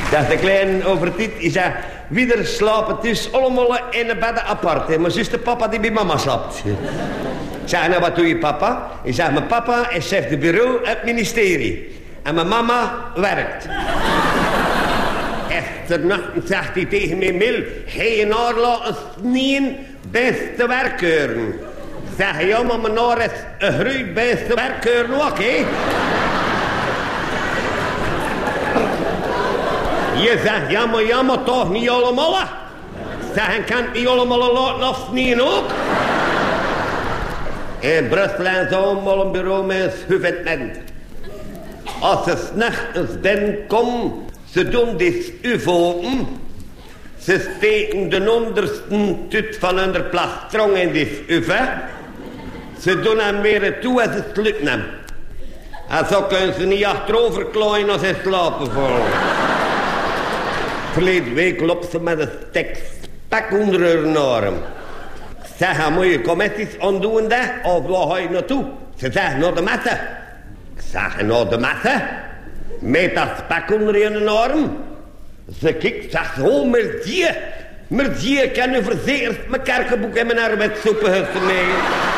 Dacht de klein over dit. Hij zei, wie er slapen dus allemaal in een bed apart. En mijn zuster papa die bij mama slaapt. Ik zei, nou wat doe je papa? Hij zei, mijn papa is chef de bureau het ministerie. En mijn mama werkt. Achternacht zegt hij tegen mij, Mil, ga je naar laten snien, beste werkeuren. Zeg, ja, maar mijn naar is een groot beste werkeuren ook, hè? Je zegt, ja, maar toch niet allemaal. Zeg, en kan het niet allemaal laten afsnien ook? In Brussel en zo allemaal een bureau met een als ze 's nachts binnenkomen, ze doen die uvoten. Ze steken de onderste tut van hun plastron in die uve. Ze doen hem weer toe en ze sluiten hem. En zo kunnen ze niet achterover klooien als ze slapen vallen. Verleden week loopt ze met een stek spek onder haar arm. Ik zeg, moet je commissies ontdoen dat? Of waar ga je naartoe? Ze zegt, naar de messe. Ik zeg, naar de messe? Met dat spek onder je arm? Ze kijkt, zegt, oh, merzie, ik kan u verzekerd mijn kerkenboek en mijn arbeidssoepen gesmeten.